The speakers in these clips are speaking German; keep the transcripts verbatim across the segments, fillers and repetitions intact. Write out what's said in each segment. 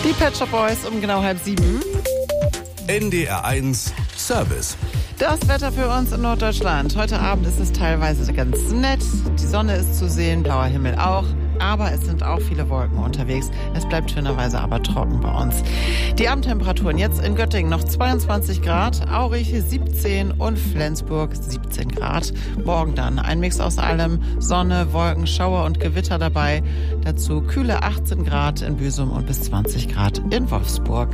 Die Pet Shop Boys um genau halb sieben. N D R eins Service. Das Wetter für uns in Norddeutschland. Heute Abend ist es teilweise ganz nett. Die Sonne ist zu sehen, blauer Himmel auch. Aber es sind auch viele Wolken unterwegs. Es bleibt schönerweise aber trocken bei uns. Die Abendtemperaturen jetzt in Göttingen noch zweiundzwanzig Grad, Aurich siebzehn und Flensburg siebzehn Grad. Morgen dann ein Mix aus allem. Sonne, Wolken, Schauer und Gewitter dabei. Dazu kühle achtzehn Grad in Büsum und bis zwanzig Grad in Wolfsburg.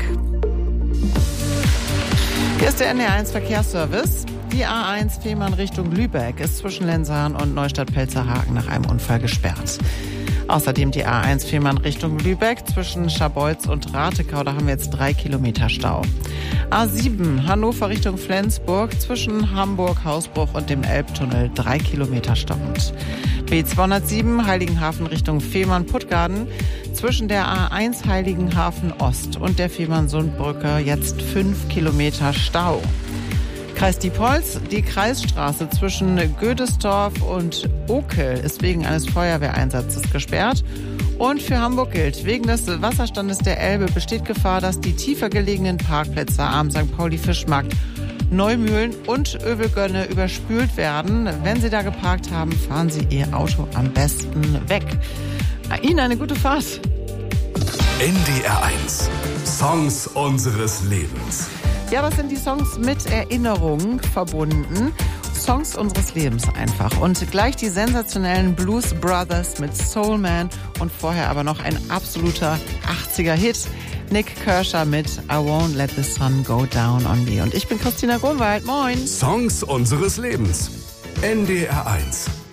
Hier ist der N D R eins Verkehrsservice. Die A eins Fehmarn Richtung Lübeck ist zwischen Lenzahn und Neustadt-Pelzerhaken nach einem Unfall gesperrt. Außerdem die A eins Fehmarn Richtung Lübeck zwischen Scharbeutz und Ratekau, da haben wir jetzt drei Kilometer Stau. A sieben Hannover Richtung Flensburg zwischen Hamburg, Hausbruch und dem Elbtunnel drei Kilometer stockend. B zweihundertsieben Heiligenhafen Richtung Fehmarn-Puttgarden zwischen der A eins Heiligenhafen Ost und der Fehmarn-Sundbrücke jetzt fünf Kilometer Stau. Kreis Diepholz, die Kreisstraße zwischen Gödesdorf und Okel ist wegen eines Feuerwehreinsatzes gesperrt. Und für Hamburg gilt, wegen des Wasserstandes der Elbe besteht Gefahr, dass die tiefer gelegenen Parkplätze am Sankt Pauli Fischmarkt, Neumühlen und Övelgönne überspült werden. Wenn Sie da geparkt haben, fahren Sie Ihr Auto am besten weg. Ihnen eine gute Fahrt. N D R eins. Songs unseres Lebens. Ja, das sind die Songs mit Erinnerungen verbunden. Songs unseres Lebens einfach. Und gleich die sensationellen Blues Brothers mit Soul Man und vorher aber noch ein absoluter achtziger-Hit. Nick Kershaw mit I Won't Let the Sun Go Down on Me. Und ich bin Christina Grunwald. Moin. Songs unseres Lebens. N D R eins.